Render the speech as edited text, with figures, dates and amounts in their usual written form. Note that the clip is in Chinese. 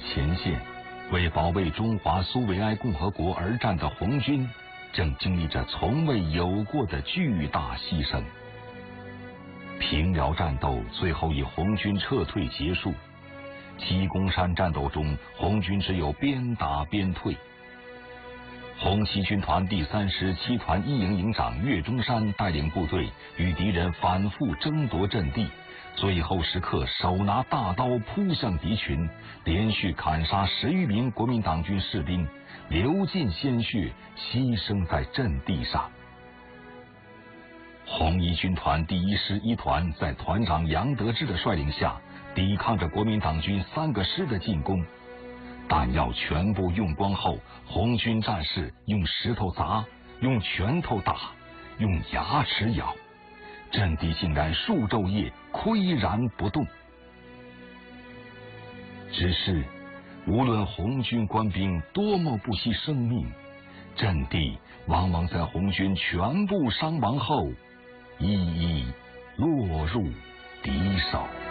前线，为保卫中华苏维埃共和国而战的红军，正经历着从未有过的巨大牺牲。平辽战斗最后以红军撤退结束。七公山战斗中，红军只有边打边退。红七军团第37团一营营长岳中山带领部队与敌人反复争夺阵地，最后时刻手拿大刀扑向敌群，连续砍杀10余名国民党军士兵，流尽鲜血，牺牲在阵地上。红一军团第1师1团在团长杨得志的率领下，抵抗着国民党军3个师的进攻。弹药全部用光后，红军战士用石头砸，用拳头打，用牙齿咬，阵地竟然数昼夜岿然不动。只是无论红军官兵多么不惜生命，阵地往往在红军全部伤亡后一一落入敌手。